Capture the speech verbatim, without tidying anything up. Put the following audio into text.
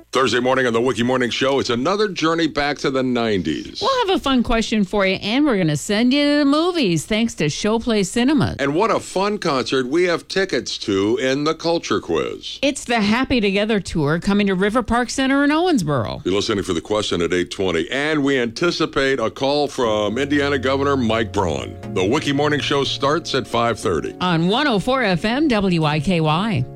Thursday morning on the Wiki Morning Show, it's another journey back to the nineties. We'll have a fun question for you, and we're going to send you to the movies thanks to Showplay Cinemas. And what a fun concert we have tickets to in the Culture Quiz. It's the Happy Together Tour coming to River Park Center in Owensboro. You're listening for the question at eight twenty, and we anticipate a call from Indiana Governor Mike Braun. The Wiki Morning Show starts at five thirty. On one oh four F M W I K Y.